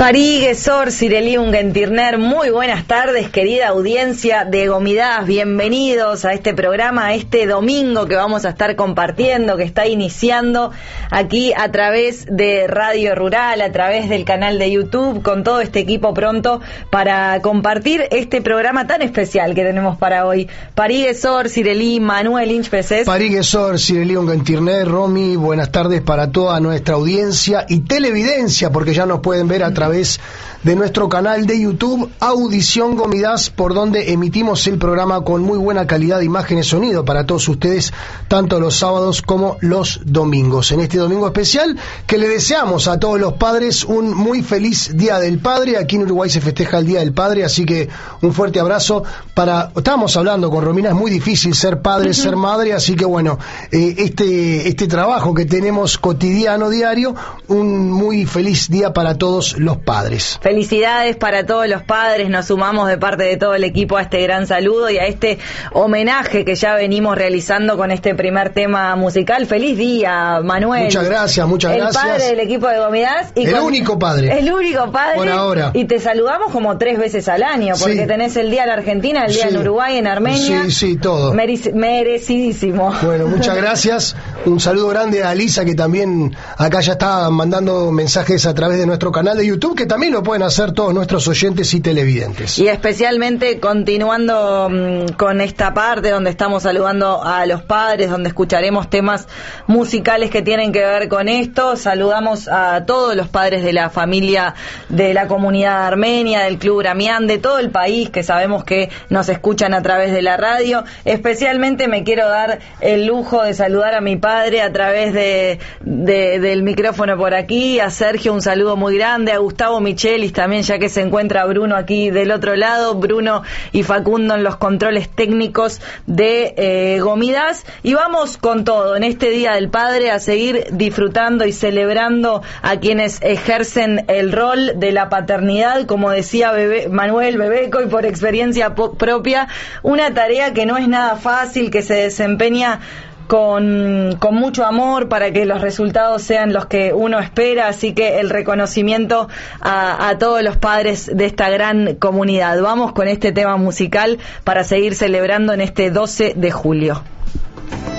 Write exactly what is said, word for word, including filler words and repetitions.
Parigue, Sor, Cirelí, Ungentirner, muy buenas tardes, querida audiencia de Gomidas, bienvenidos a este programa, a este domingo que vamos a estar compartiendo, que está iniciando aquí a través de Radio Rural, a través del canal de YouTube, con todo este equipo pronto para compartir este programa tan especial que tenemos para hoy. Parigue, Sor, Cirelí, Manuel Inch Peces. Parigue, Sor, Cirelí, Ungentirner, Romy, buenas tardes para toda nuestra audiencia y televidencia, porque ya nos pueden ver a través de nuestro canal de YouTube, Audición Gomidas, por donde emitimos el programa con muy buena calidad de imagen y sonido para todos ustedes, tanto los sábados como los domingos. En este domingo especial, que le deseamos a todos los padres un muy feliz Día del Padre. Aquí en Uruguay se festeja el Día del Padre, así que un fuerte abrazo para... Estábamos hablando con Romina, es muy difícil ser padre, uh-huh. ser madre, así que bueno, eh, este, este trabajo que tenemos cotidiano, diario, un muy feliz día para todos los padres. Felicidades para todos los padres, nos sumamos de parte de todo el equipo a este gran saludo y a este homenaje que ya venimos realizando con este primer tema musical. Feliz día, Manuel. Muchas gracias, muchas el gracias. El padre del equipo de Gomidas. Y el con... único padre. El único padre. Por ahora. Y te saludamos como tres veces al año, porque sí. tenés el día en Argentina, el día sí. en Uruguay, en Armenia. Sí, sí, todo. Merec- merecidísimo. Bueno, muchas gracias. Un saludo grande a Lisa, que también acá ya está mandando mensajes a través de nuestro canal de YouTube, que también lo pueden hacer todos nuestros oyentes y televidentes. Y especialmente continuando mmm, con esta parte donde estamos saludando a los padres, donde escucharemos temas musicales que tienen que ver con esto. Saludamos a todos los padres de la familia de la comunidad armenia, del Club Gramián, de todo el país, que sabemos que nos escuchan a través de la radio. Especialmente me quiero dar el lujo de saludar a mi padre a través de, de del micrófono por aquí, a Sergio un saludo muy grande, a Gustavo Michelis también, ya que se encuentra Bruno aquí del otro lado, Bruno y Facundo en los controles técnicos de eh, Gomidas, y vamos con todo en este Día del Padre a seguir disfrutando y celebrando a quienes ejercen el rol de la paternidad, como decía Bebe, Manuel Bebeco, y por experiencia po- propia, una tarea que no es nada fácil, que se desempeña Con, con mucho amor para que los resultados sean los que uno espera, así que el reconocimiento a, a todos los padres de esta gran comunidad. Vamos con este tema musical para seguir celebrando en este doce de julio.